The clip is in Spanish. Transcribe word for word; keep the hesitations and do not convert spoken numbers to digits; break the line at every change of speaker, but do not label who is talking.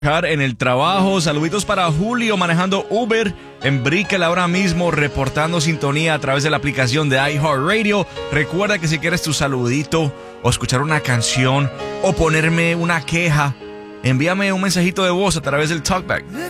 En el trabajo, saluditos para Julio manejando Uber en Brickell ahora mismo, reportando sintonía a través de la aplicación de iHeartRadio. Recuerda que si quieres tu saludito o escuchar una canción o ponerme una queja, envíame un mensajito de voz a través del Talkback